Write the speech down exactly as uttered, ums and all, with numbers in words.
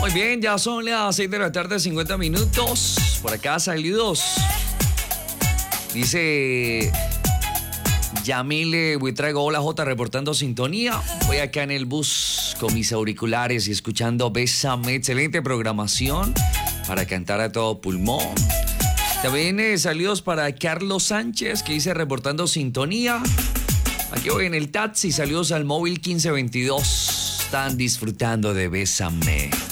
Muy bien, ya son las seis de la tarde, cincuenta minutos. Por acá, saludos. Dice Yamile Buitrago, hola J, reportando sintonía. Voy acá en el bus con mis auriculares y escuchando Bésame. Excelente programación para cantar a todo pulmón. También eh, saludos para Carlos Sánchez, que dice reportando sintonía. Aquí voy en el taxi, saludos al móvil quince veintidós. Están disfrutando de Bésame.